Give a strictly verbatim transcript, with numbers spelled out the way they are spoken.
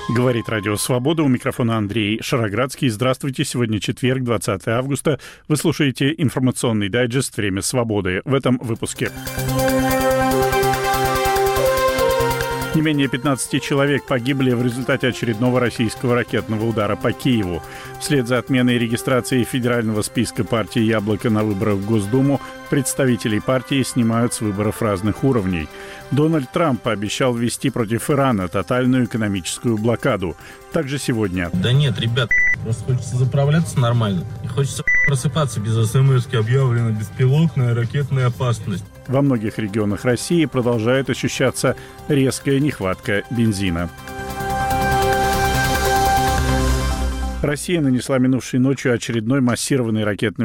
Говорит Радио Свобода. У микрофона Андрей Шароградский. Здравствуйте. Сегодня четверг, двадцатое августа. Вы слушаете информационный дайджест «Время свободы». В этом выпуске. Не менее пятнадцати человек погибли в результате очередного российского ракетного удара по Киеву. Вслед за отменой регистрации федерального списка партии «Яблоко» на выборах в Госдуму представителей партии снимают с выборов разных уровней. Дональд Трамп пообещал ввести против Ирана тотальную экономическую блокаду. Также сегодня. Да нет, ребят, просто хочется заправляться нормально. И хочется просыпаться без смс-ки, объявлена беспилотная ракетная опасность. Во многих регионах России продолжает ощущаться резкая нехватка бензина. Россия нанесла минувшей ночью очередной массированный ракетный